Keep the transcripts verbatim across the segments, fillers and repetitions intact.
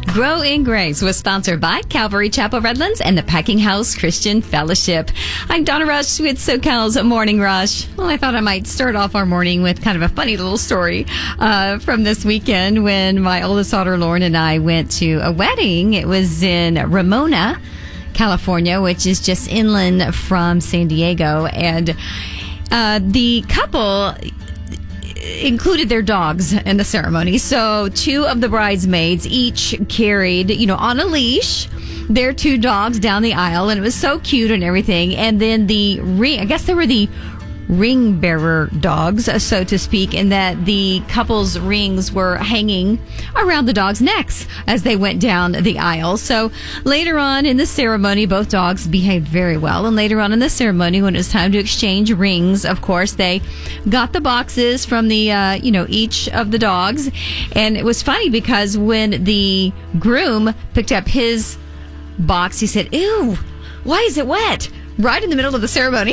Grow in Grace was sponsored by Calvary Chapel Redlands and the Packing House Christian Fellowship. I'm Donna Rush with SoCal's Morning Rush. Well, I thought I might start off our morning with kind of a funny little story uh, from this weekend when my oldest daughter, Lauren, and I went to a wedding. It was in Ramona, California, which is just inland from San Diego. And uh, the couple included their dogs in the ceremony. So two of the bridesmaids each carried, you know, on a leash, their two dogs down the aisle, and it was so cute and everything. And then the ring, I guess they were the ring bearer dogs, so to speak, in that the couple's rings were hanging around the dogs' necks as they went down the aisle. So later on in the ceremony, both dogs behaved very well. And later on in the ceremony, when it was time to exchange rings, of course, they got the boxes from the, uh, you know, each of the dogs. And it was funny because when the groom picked up his box, he said, "Ew, why is it wet?" Right in the middle of the ceremony.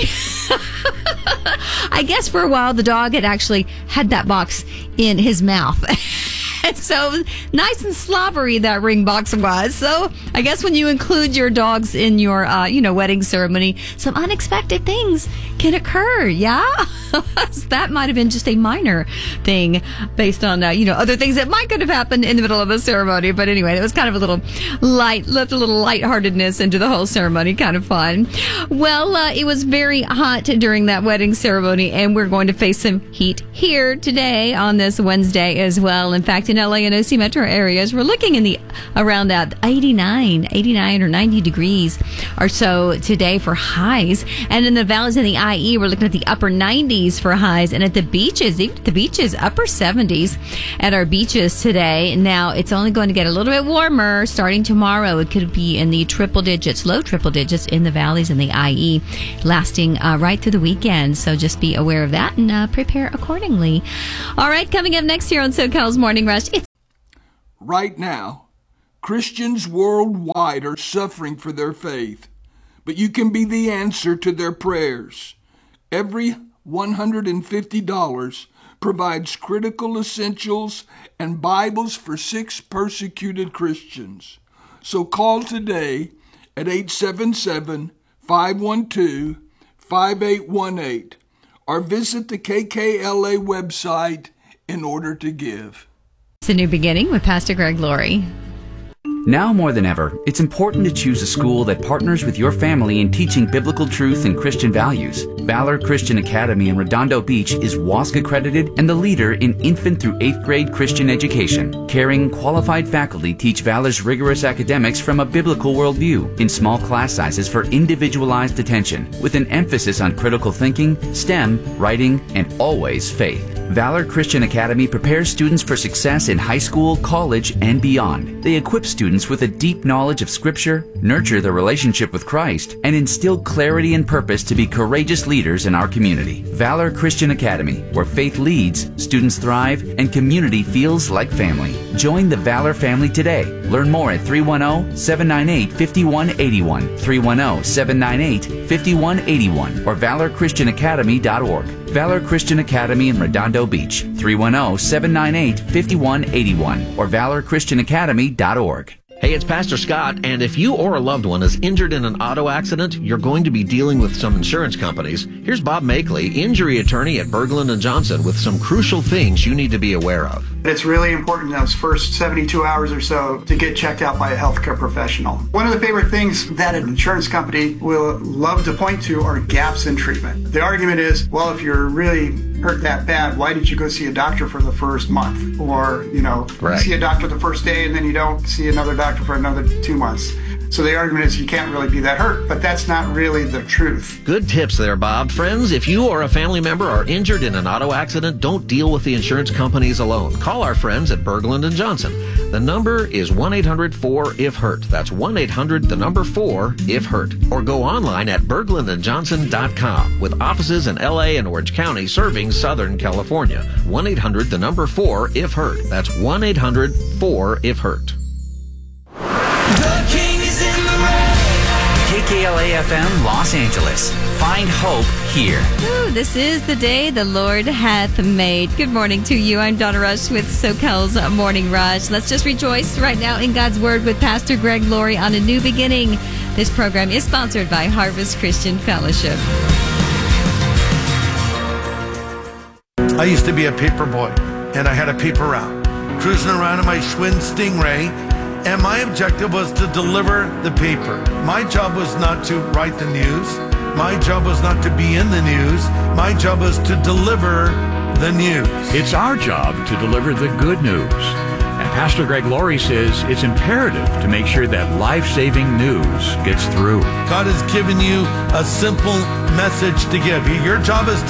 I guess for a while the dog had actually had that box in his mouth. And so nice and slobbery that ring box was. So I guess when you include your dogs in your, uh, you know, wedding ceremony, some unexpected things can occur. Yeah. That might have been just a minor thing based on, uh, you know, other things that might could have happened in the middle of the ceremony. But anyway, it was kind of a little light, left a little lightheartedness into the whole ceremony. Kind of fun. Well, uh, it was very hot during that wedding ceremony, and we're going to face some heat here today on this Wednesday as well. In fact, in L A and O C metro areas, we're looking in the around that eighty-nine, eighty-nine or ninety degrees or so today for highs. And in the valleys in the I E, we're looking at the upper nineties for highs. And at the beaches, even at the beaches, upper seventies at our beaches today. Now, it's only going to get a little bit warmer starting tomorrow. It could be in the triple digits, low triple digits in the valleys in the I E, lasting uh, right through the weekend. So just be aware of that and uh, prepare accordingly. All right, coming up next here on SoCal's Morning Rush. It's Right now, Christians worldwide are suffering for their faith, but you can be the answer to their prayers. Every one hundred fifty dollars provides critical essentials and Bibles for six persecuted Christians. So call today at eight seven seven, five one two, five eight one eight or visit the K K L A website in order to give. a new beginning with Pastor Greg Laurie. Now more than ever, it's important to choose a school that partners with your family in teaching biblical truth and Christian values. Valor Christian Academy in Redondo Beach is W A S C accredited and the leader in infant through eighth grade Christian education. Caring, qualified faculty teach Valor's rigorous academics from a biblical worldview in small class sizes for individualized attention, with an emphasis on critical thinking, STEM, writing, and always faith. Valor Christian Academy prepares students for success in high school, college, and beyond. They equip students with a deep knowledge of Scripture, nurture their relationship with Christ, and instill clarity and purpose to be courageous leaders in our community. Valor Christian Academy, where faith leads, students thrive, and community feels like family. Join the Valor family today. Learn more at three one zero, seven nine eight, five one eight one, three one zero, seven nine eight, five one eight one, or valor christian academy dot org. Valor Christian Academy in Redondo Beach, three one zero, seven nine eight, five one eight one, or valor christian academy dot org. Hey, it's Pastor Scott, and if you or a loved one is injured in an auto accident, you're going to be dealing with some insurance companies. Here's Bob Makeley, injury attorney at Berglund and Johnson, with some crucial things you need to be aware of. It's really important in those first seventy-two hours or so to get checked out by a healthcare professional. One of the favorite things that an insurance company will love to point to are gaps in treatment. The argument is, well, if you're really hurt that bad, why did you go see a doctor for the first month? Or, you know, right. you see a doctor the first day and then you don't see another doctor for another two months. So the argument is you can't really be that hurt, but that's not really the truth. Good tips there, Bob. Friends, if you or a family member are injured in an auto accident, don't deal with the insurance companies alone. Call our friends at Berglund and Johnson. The number is one eight hundred four if hurt. That's one eight hundred, the number four, if hurt. Or go online at berglund and johnson dot com, with offices in L A and Orange County serving Southern California. one eight hundred, the number four, if hurt. That's one eight hundred, four, if hurt. The King is in the ring. K K L A F M Los Angeles. Find hope here. Ooh, this is the day the Lord hath made. Good morning to you. I'm Donna Rush with SoCal's Morning Rush. Let's just rejoice right now in God's Word with Pastor Greg Laurie on a new beginning. This program is sponsored by Harvest Christian Fellowship. I used to be a paper boy, and I had a paper route, cruising around in my Schwinn Stingray, and my objective was to deliver the paper. My job was not to write the news. My job was not to be in the news. My job was to deliver the news. It's our job to deliver the good news. And Pastor Greg Laurie says it's imperative to make sure that life-saving news gets through. God has given you a simple message to give. Your job is